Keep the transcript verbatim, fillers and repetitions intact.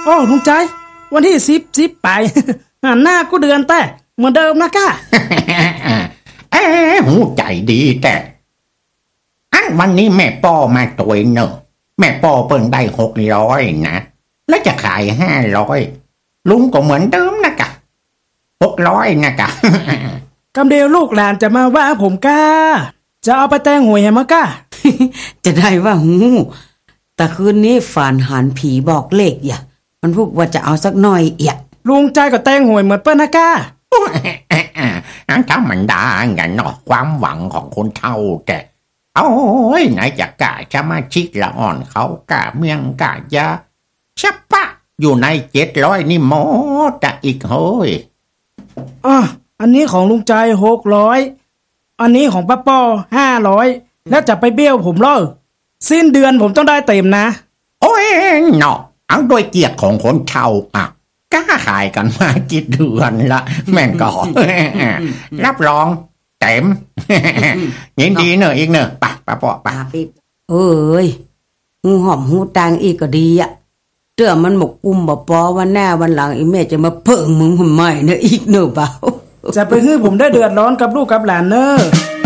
อ้ลุงใจวันที่สิบสิบไปหันหน้ากูเดือนแต่เหมือนเดิมนะก้าเอ้หูใจดีแต่อันวันนี้แม่ป้อมาตัวเนอะแม่ป้อเพิ่งได้หกร้อยนะแล้วจะขายห้าร้อยลุงก็เหมือนเดิมนะกะหกร้อยนะกะกำเดียวลูกหลานจะมาว่าผมก้าจะเอาไปแต่งหวยให้มาก้าจะได้ว่าหูแต่คืนนี้ฝันหันผีบอกเลขอย่ามันพูดว่าจะเอาสักหน่อยเอียลุงใจก็แต่งหวยเหมือนเปิ้ลนะก้าถ้ามันได้ไงเนาะความหวังของคนเฒ่าแต่โอ้ยไหนจะกะจะมาชิกละอ่อนเขากะเมียงกะยาชับปะอยู่ในเจ็ดร้อยนี่หมดจะอีกเฮ้ยอ่ะอันนี้ของลุงใจหกร้อยอันนี้ของป้าป้อห้าร้อยแล้วจะไปเบี้ยวผมเหรอสิ้นเดือนผมต้องได้เต็มนะโอ้ยเนาะเอาโดยเกียรติของคนเฒ่าอ่ะกล้าขายกันมากี่เดือนละแม่งก็ รับรองเต็ม ยินดีเนอะอีกเนอะปะปะปะปะเอ้ยหูหอมหูตังอีกก็ดีอ่ะเตื้อมันหมกกุมบ่ปอวันหน้าวันหลังอีแม่จะมาเพิ่งมึงทำไมเนอะอีกเนอะเปล่าจะไปฮื้อผมได้เดือดร้อนกับลูกกับหลานเนอะ